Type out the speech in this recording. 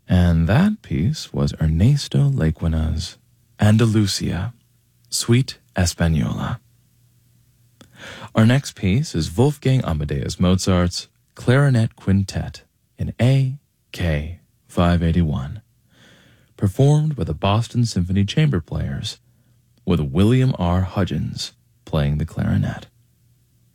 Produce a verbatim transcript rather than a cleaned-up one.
And that piece was Ernesto Lecuena's Andalusia, Suite Española. Our next piece is Wolfgang Amadeus Mozart's Clarinet Quintet in A K five eighty-one, performed by the Boston Symphony Chamber Players, with William R. Hudgens playing the clarinet.